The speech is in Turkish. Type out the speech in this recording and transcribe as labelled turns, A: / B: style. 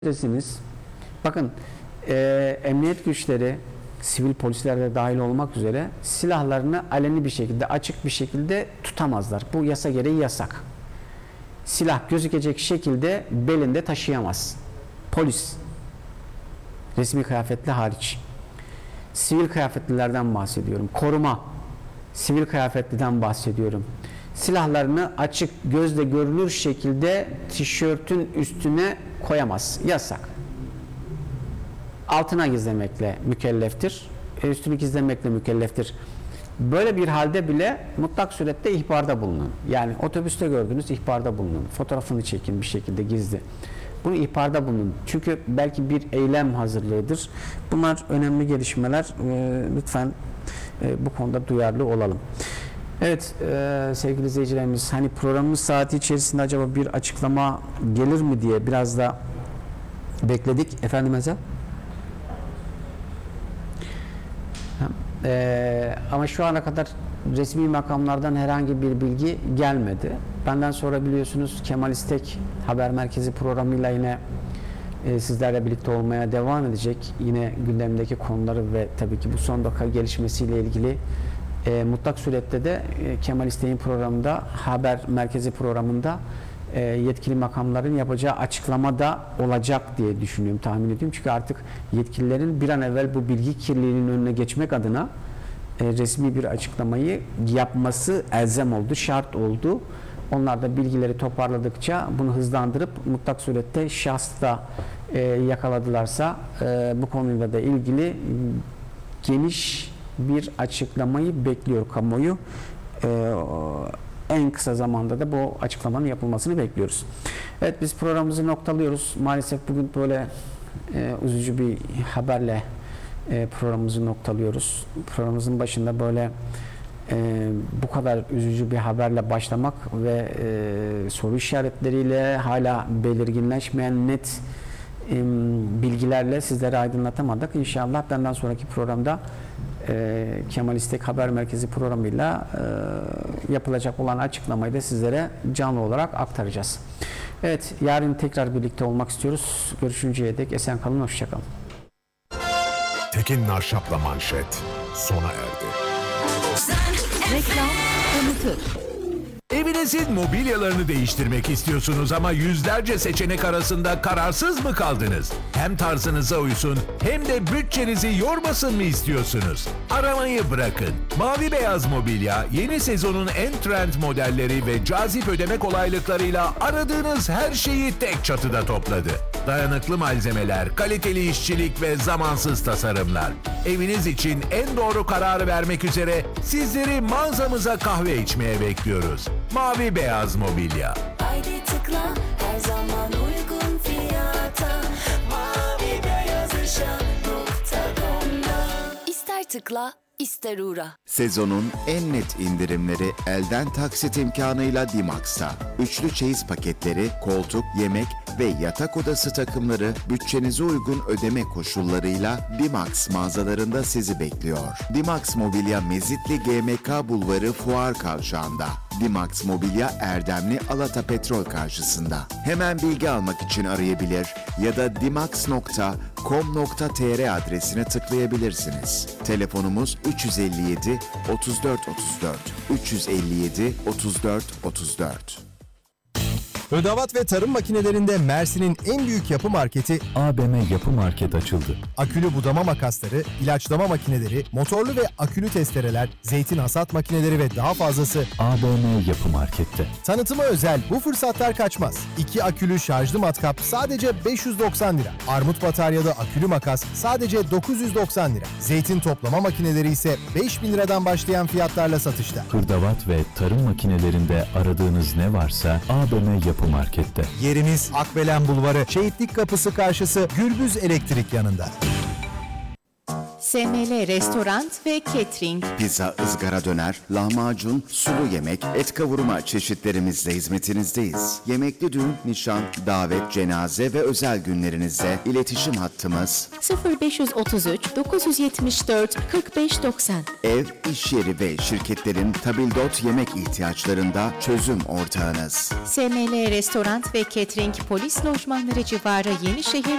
A: desiniz. Bakın emniyet güçleri, sivil polisler de dahil olmak üzere silahlarını aleni bir şekilde, açık bir şekilde tutamazlar. Bu yasa gereği yasak. Silah gözükecek şekilde belinde taşıyamaz. Polis, resmi kıyafetli hariç. Sivil kıyafetlilerden bahsediyorum. Koruma, sivil kıyafetliden bahsediyorum. Silahlarını açık, gözle görülür şekilde tişörtün üstüne koyamaz. Yasak. Altına gizlemekle mükelleftir. Üstünü gizlemekle mükelleftir. Böyle bir halde bile mutlak surette ihbarda bulunun. Yani otobüste gördünüz, ihbarda bulunun. Fotoğrafını çekin bir şekilde gizli. Bunu ihbarda bulunun. Çünkü belki bir eylem hazırlığıdır. Bunlar önemli gelişmeler. Lütfen bu konuda duyarlı olalım. Evet sevgili izleyicilerimiz, hani programımız saati içerisinde acaba bir açıklama gelir mi diye biraz da bekledik. Efendim Ezel? Ama şu ana kadar resmi makamlardan herhangi bir bilgi gelmedi. Benden sonra biliyorsunuz Kemal İstek Haber Merkezi programıyla yine sizlerle birlikte olmaya devam edecek. Yine gündemdeki konuları ve tabii ki bu son dakika gelişmesiyle ilgili mutlak surette de Kemal İstek'in programında, Haber Merkezi programında yetkili makamların yapacağı açıklama da olacak diye düşünüyorum, tahmin ediyorum. Çünkü artık yetkililerin bir an evvel bu bilgi kirliliğinin önüne geçmek adına resmi bir açıklamayı yapması elzem oldu, şart oldu. Onlar da bilgileri toparladıkça bunu hızlandırıp mutlak surette şahsı da yakaladılarsa bu konuyla da ilgili geniş bir açıklamayı bekliyor kamuoyu. En kısa zamanda da bu açıklamanın yapılmasını bekliyoruz. Evet, biz programımızı noktalıyoruz. Maalesef bugün böyle üzücü bir haberle programımızı noktalıyoruz. Programımızın başında böyle bu kadar üzücü bir haberle başlamak ve soru işaretleriyle, hala belirginleşmeyen net bilgilerle sizlere aydınlatamadık. İnşallah benden sonraki programda Kemal İstek Haber Merkezi programıyla yapılacak olan açıklamayı da sizlere canlı olarak aktaracağız. Evet, yarın tekrar birlikte olmak istiyoruz. Görüşünceye dek esen kalın, hoşça kalın.
B: Tekin Narşap'la manşet sona erdi.
C: Reklam, tanıtım.
D: Evinizin mobilyalarını değiştirmek istiyorsunuz ama yüzlerce seçenek arasında kararsız mı kaldınız? Hem tarzınıza uysun hem de bütçenizi yormasın mı istiyorsunuz? Aramayı bırakın. Mavi Beyaz Mobilya yeni sezonun en trend modelleri ve cazip ödeme kolaylıklarıyla aradığınız her şeyi tek çatıda topladı. Dayanıklı malzemeler, kaliteli işçilik ve zamansız tasarımlar. Eviniz için en doğru kararı vermek üzere sizleri mağazamıza kahve içmeye bekliyoruz. Mavi Beyaz Mobilya.
E: Haydi tıkla, her zaman uygun fiyata. Mavi beyaz eşya.com'da. İster tıkla, ister uğra.
F: Sezonun en net indirimleri elden taksit imkanıyla Dimax'ta. Üçlü çeyiz paketleri, koltuk, yemek ve yatak odası takımları bütçenize uygun ödeme koşullarıyla Dimax mağazalarında sizi bekliyor. Dimax Mobilya Mezitli GMK Bulvarı Fuar Kavşağı'nda. Dimax Mobilya Erdemli Alata Petrol karşısında. Hemen bilgi almak için arayabilir ya da dimax.com.tr adresine tıklayabilirsiniz. Telefonumuz 357 34 34 357 34 34.
G: Hırdavat ve tarım makinelerinde Mersin'in en büyük yapı marketi
H: ABM Yapı Market açıldı.
G: akülü budama makasları, ilaçlama makineleri, motorlu ve akülü testereler, zeytin hasat makineleri ve daha fazlası
H: ABM Yapı Market'te.
G: tanıtıma özel bu fırsatlar kaçmaz. 2 akülü şarjlı matkap sadece 590 lira. Armut bataryalı akülü makas sadece 990 lira. Zeytin toplama makineleri ise 5.000 liradan başlayan fiyatlarla satışta.
H: Hırdavat ve tarım makinelerinde aradığınız ne varsa ABM Yapı Market'te.
G: Yerimiz Akbelen Bulvarı, Şehitlik Kapısı karşısı Gürbüz Elektrik yanında.
C: SML Restoran ve Catering.
F: Pizza, ızgara döner, lahmacun, sulu yemek, et kavurma çeşitlerimizle hizmetinizdeyiz. Yemekli düğün, nişan, davet, cenaze ve özel günlerinizde iletişim hattımız
C: 0533 974 4590.
F: ev, iş yeri ve şirketlerin tabildot yemek ihtiyaçlarında çözüm ortağınız.
C: SML Restoran ve Catering Polis Lojmanları civarı Yenişehir